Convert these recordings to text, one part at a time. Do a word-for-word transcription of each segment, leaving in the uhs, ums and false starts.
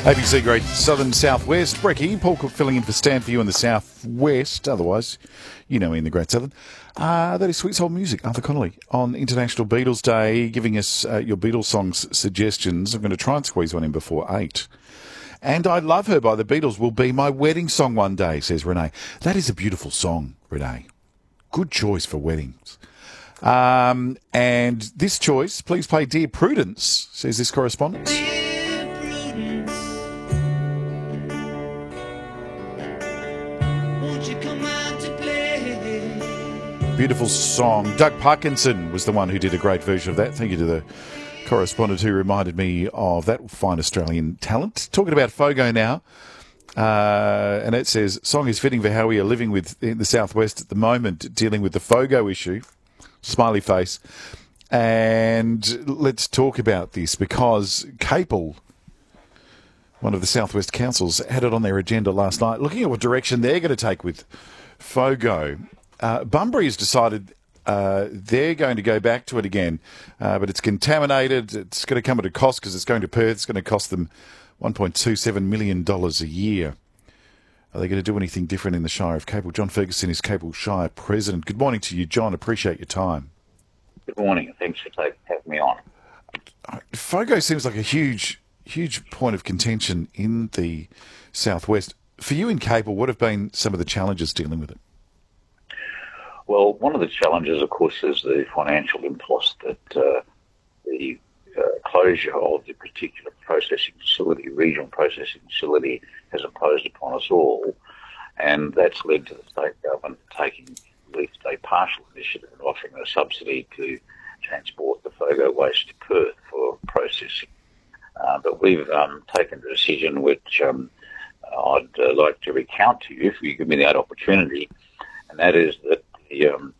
A B C Great Southern Southwest. Brecky, Paul Cook filling in for Stan for you in the Southwest. Otherwise, you know me in the Great Southern. Uh, that is Sweet Soul Music, Arthur Connolly, on International Beatles Day, giving us uh, your Beatles songs suggestions. I'm going to try and squeeze one in before eight. And I Love Her by the Beatles will be my wedding song one day, says Renee. That is a beautiful song, Renee. Good choice for weddings. Um, and this choice, please play Dear Prudence, says this correspondent. Dear Prudence, won't you come out to play? Beautiful song. Doug Parkinson was the one who did a great version of that. Thank you to the correspondent who reminded me of that fine Australian talent. Talking about Fogo now. Uh, and it says, song is fitting for how we are living with in the Southwest at the moment, dealing with the Fogo issue. Smiley face. And let's talk about this because Capel, one of the Southwest councils, had it on their agenda last night, looking at what direction they're going to take with Fogo. Uh, Bunbury has decided uh, they're going to go back to it again, uh, but it's contaminated. It's going to come at a cost because it's going to Perth. It's going to cost them one point two seven million dollars a year. Are they going to do anything different in the Shire of Capel? John Ferguson is Capel Shire President. Good morning to you, John. Appreciate your time. Good morning. Thanks for taking, having me on. Fogo seems like a huge, huge point of contention in the Southwest. For you in Capel, what have been some of the challenges dealing with it? Well, one of the challenges, of course, is the financial impost that uh, the uh, closure of the particular processing facility, regional processing facility, has imposed upon us all. And that's led to the state government taking at least a partial initiative and offering a subsidy to transport the Fogo waste to Perth for processing. Uh, but we've um, taken a decision which um, I'd uh, like to recount to you if you give me that opportunity, and that is that the, um,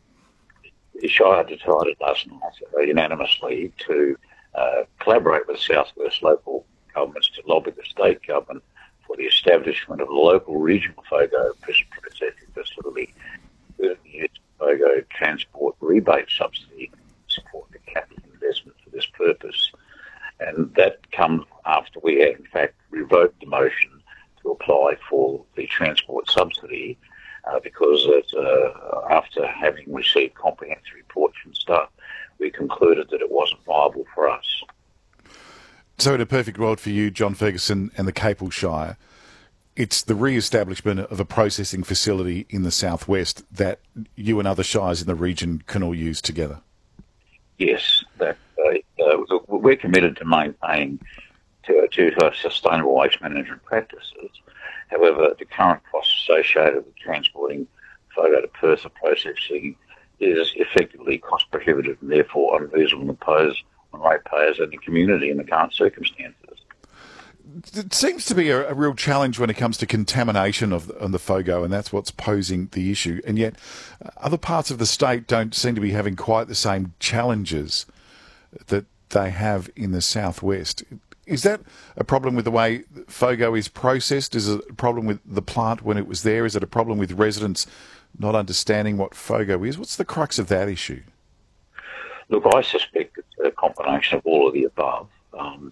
the Shire decided last night uh, unanimously to uh, collaborate with Southwest local governments to lobby the state government for the establishment of a local regional Fogo processing facility with the use of Fogo transport rebate subsidy to support the capital investment for this purpose. And that comes after we had, in fact, revoked the motion to apply for the transport subsidy uh, because it, uh, after having received comprehensive reports from staff, we concluded that it wasn't viable for us. So in a perfect world for you, John Ferguson and the Capel Shire, it's the re-establishment of a processing facility in the Southwest that you and other shires in the region can all use together. Yes, that, uh, uh, we're committed to maintaining to, to sustainable waste management practices. However, the current costs associated with transporting Fogo to Perth for processing is effectively cost prohibitive and therefore unreasonable to impose on ratepayers and the community in the current circumstances. It seems to be a, a real challenge when it comes to contamination of the, on the Fogo, and that's what's posing the issue. And yet, uh, other parts of the state don't seem to be having quite the same challenges that they have in the Southwest. Is that a problem with the way Fogo is processed? Is it a problem with the plant when it was there? Is it a problem with residents not understanding what Fogo is? What's the crux of that issue? Look, I suspect it's a combination of all of the above. Um,